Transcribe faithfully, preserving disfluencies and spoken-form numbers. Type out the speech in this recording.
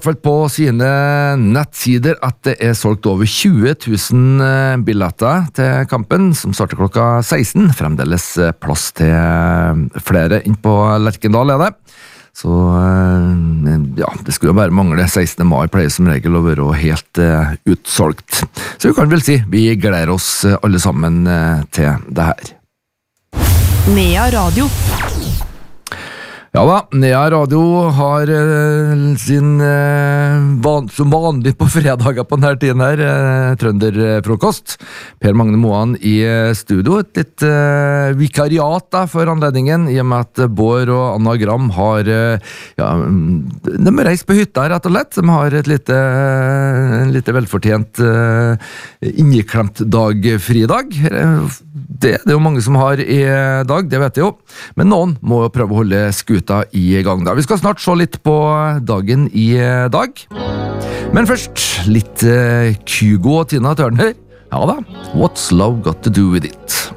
hvert fall på sine nettsider at det er solgt over tjue tusen billetter til kampen, som starter klokka seksten. Fremdeles plass til flere inn på Lerkendal er det. Så ja, det skulle jo bare mangle. sekstende mai pleier som regel å være helt uh, utsolgt. Så vi kan vel si, vi gleder oss alle sammen uh, til det her. Nea Radio. Ja da, Nea Radio har uh, sin uh, van, som vanlig på fredager på denne tiden her, uh, trønderfrokost. Per Magne Moan i uh, studio, et litt uh, vikariat da, for anledningen, i og med at Bård og Anna Gram har, uh, ja, de har reist på hytta rett og lett. De har et lite, uh, en lite velfortjent uh, inneklemt dag fridag. Det er det jo mange som har i dag, det vet jeg jo. Men noen må jo prøve å holde skuta i gang da. Vi skal snart se litt på dagen i dag. Men først litt uh, Kygo og Tina Turner. Ja da, What's Love Got To Do With It?